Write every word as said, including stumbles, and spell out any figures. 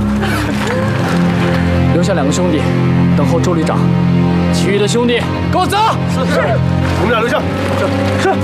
留下两个兄弟等候周旅长，其余的兄弟跟我走。是是，我们俩留下。是是。